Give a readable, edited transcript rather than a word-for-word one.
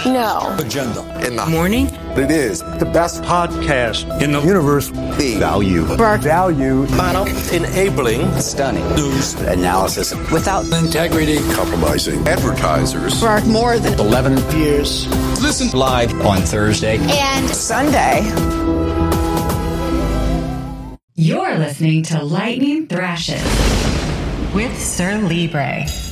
No. Agenda. In the morning. It is the best podcast in the universe. The value. Value. Final. Enabling. Stunning. News. Analysis. Without Integrity. Compromising. Advertisers. For more than 11 years. Listen Live on Thursday. and Sunday. You're listening to Lightning Thrashes with Sir Libre.